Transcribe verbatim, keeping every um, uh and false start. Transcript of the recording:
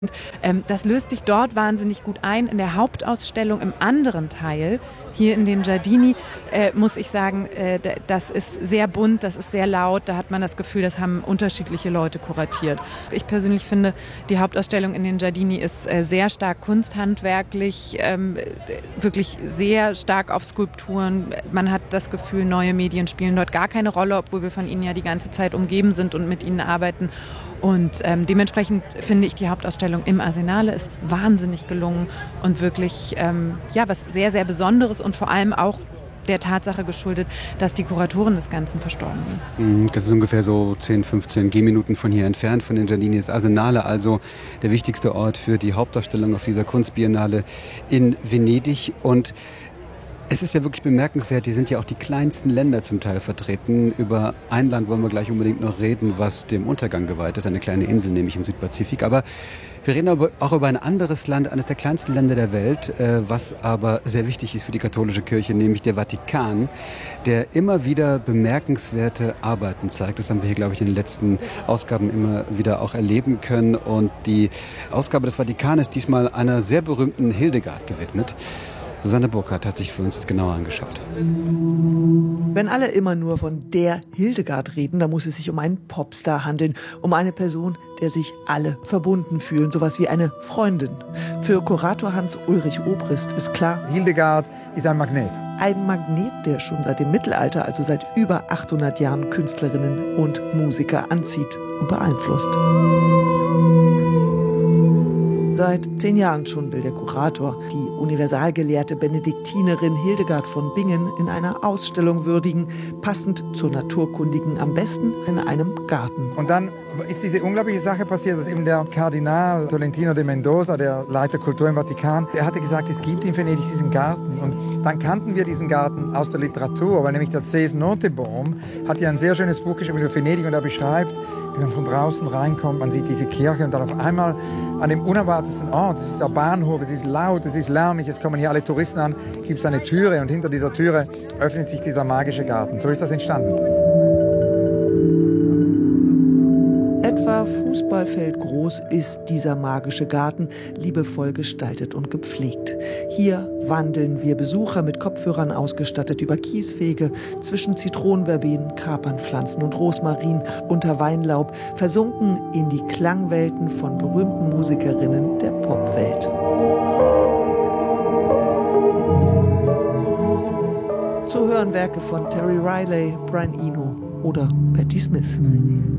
Ähm, das löst sich dort wahnsinnig gut ein. In der Hauptausstellung im anderen Teil, hier in den Giardini, äh, muss ich sagen, äh, das ist sehr bunt, das ist sehr laut. Da hat man das Gefühl, das haben unterschiedliche Leute kuratiert. Ich persönlich finde, die Hauptausstellung in den Giardini ist äh, sehr stark kunsthandwerklich, ähm, wirklich sehr stark auf Skulpturen. Man hat das Gefühl, neue Medien spielen dort gar keine Rolle, obwohl wir von ihnen ja die ganze Zeit umgeben sind und mit ihnen arbeiten. Und ähm, dementsprechend finde ich, die Hauptausstellung im Arsenale ist wahnsinnig gelungen und wirklich ähm, ja, was sehr, sehr Besonderes und vor allem auch der Tatsache geschuldet, dass die Kuratorin des Ganzen verstorben ist. Das ist ungefähr so zehn, fünfzehn Gehminuten von hier entfernt, von den Giardini. Das Arsenale, also der wichtigste Ort für die Hauptausstellung auf dieser Kunstbiennale in Venedig. Und es ist ja wirklich bemerkenswert, hier sind ja auch die kleinsten Länder zum Teil vertreten. Über ein Land wollen wir gleich unbedingt noch reden, was dem Untergang geweiht ist, eine kleine Insel, nämlich im Südpazifik. Aber wir reden aber auch über ein anderes Land, eines der kleinsten Länder der Welt, was aber sehr wichtig ist für die katholische Kirche, nämlich der Vatikan, der immer wieder bemerkenswerte Arbeiten zeigt. Das haben wir hier, glaube ich, in den letzten Ausgaben immer wieder auch erleben können. Und die Ausgabe des Vatikan ist diesmal einer sehr berühmten Hildegard gewidmet. Susanne Burkhardt hat sich für uns das genauer angeschaut. Wenn alle immer nur von der Hildegard reden, dann muss es sich um einen Popstar handeln, um eine Person, der sich alle verbunden fühlen, sowas wie eine Freundin. Für Kurator Hans-Ulrich Obrist ist klar, Hildegard ist ein Magnet. Ein Magnet, der schon seit dem Mittelalter, also seit über achthundert Jahren Künstlerinnen und Musiker anzieht und beeinflusst. Seit zehn Jahren schon will der Kurator die universalgelehrte Benediktinerin Hildegard von Bingen in einer Ausstellung würdigen, passend zur Naturkundigen, am besten in einem Garten. Und dann ist diese unglaubliche Sache passiert, dass eben der Kardinal Tolentino de Mendoza, der Leiter Kultur im Vatikan, der hatte gesagt, es gibt in Venedig diesen Garten. Und dann kannten wir diesen Garten aus der Literatur, weil nämlich der Cees Notenboom hat ja ein sehr schönes Buch geschrieben über Venedig und er beschreibt, wie man von draußen reinkommt, man sieht diese Kirche und dann auf einmal an dem unerwartetsten Ort, es ist der Bahnhof, es ist laut, es ist lärmig, es kommen hier alle Touristen an, gibt es eine Türe und hinter dieser Türe öffnet sich dieser magische Garten. So ist das entstanden. Etwa Fußballfeld groß ist dieser magische Garten, liebevoll gestaltet und gepflegt. Hier wandeln wir Besucher mit Kopfhörern ausgestattet über Kieswege, zwischen Zitronenverbenen, Kapernpflanzen und Rosmarin, unter Weinlaub, versunken in die Klangwelten von berühmten Musikerinnen der Popwelt. Zu hören Werke von Terry Riley, Brian Eno oder Patti Smith.